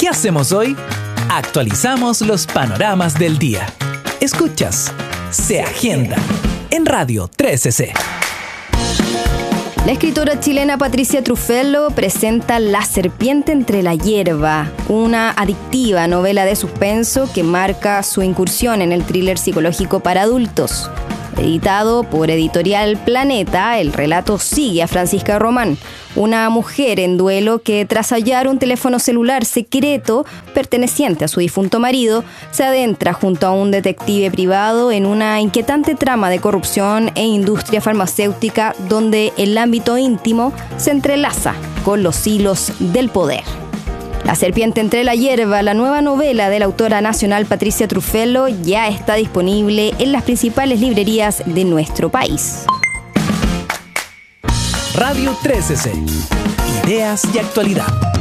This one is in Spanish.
¿Qué hacemos hoy? Actualizamos los panoramas del día. Escuchas Se Agenda en Radio 13C. La escritora chilena Patricia Truffello presenta La serpiente entre la hierba, una adictiva novela de suspenso que marca su incursión en el thriller psicológico para adultos. Editado por Editorial Planeta, el relato sigue a Francisca Román, una mujer en duelo que, tras hallar un teléfono celular secreto perteneciente a su difunto marido, se adentra junto a un detective privado en una inquietante trama de corrupción e industria farmacéutica donde el ámbito íntimo se entrelaza con los hilos del poder. La serpiente entre la hierba, la nueva novela de la autora nacional Patricia Truffello, ya está disponible en las principales librerías de nuestro país. Radio 13C. Ideas y actualidad.